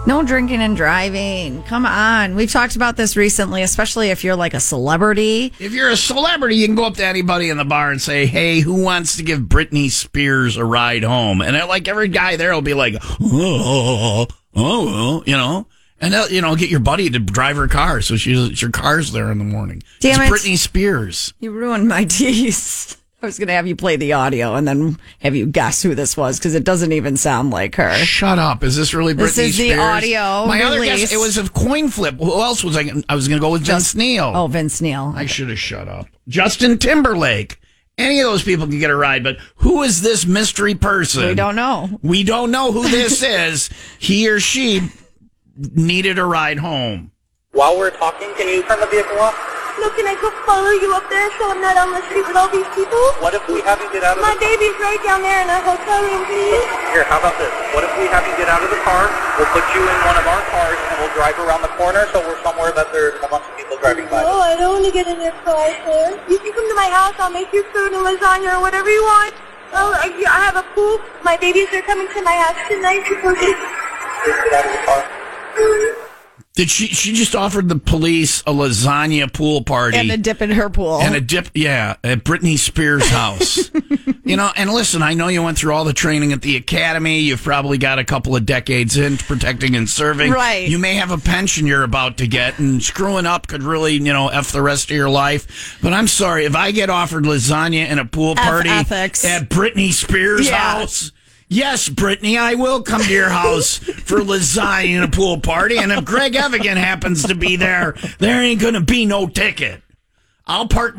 No drinking and driving. Come on. We've talked about this recently, especially if you're like a celebrity. If you're a celebrity, you can go up to anybody in the bar and say, hey, who wants to give Britney Spears a ride home? And like every guy there will be like, oh, you know. And they'll, get your buddy to drive her car. So your car's there in the morning. Damn it's it. Britney Spears. You ruined my tease. I was going to have you play the audio and then have you guess who this was because it doesn't even sound like her. Shut up. Is this really Britney Spears? This is the audio My release. other guess, it was a coin flip. Who else was I going to go with? Vince Neil. Oh, Vince Neil. I should have shut up. Justin Timberlake. Any of those people can get a ride, but who is this mystery person? We don't know. We don't know who this is. He or she needed a ride home. While we're talking, can you turn the vehicle off? No, can I go follow you up there so I'm not on the street with all these people? What if we have you get out of My the baby's right down there in a hotel room, please. Here, how about this? What if we have you get out of the car? We'll put you in one of our cars and we'll drive around the corner so we're somewhere that there's a bunch of people driving by. Oh, I don't want to get in your car, sir. You can come to my house. I'll make you food and lasagna or whatever you want. Oh, I have a pool. My babies are coming to my house tonight. Please get out of the car. Did she just offered the police a lasagna pool party. And a dip in her pool. And a dip, yeah, at Britney Spears' house. And listen, I know you went through all the training at the academy. You've probably got a couple of decades in protecting and serving. Right. You may have a pension you're about to get, and screwing up could really, F the rest of your life. But I'm sorry, if I get offered lasagna and a pool party ethics. at Britney Spears' house... Yes, Brittany, I will come to your house for lasagna and a pool party. And if Greg Evigan happens to be there, there ain't going to be no ticket. I'll park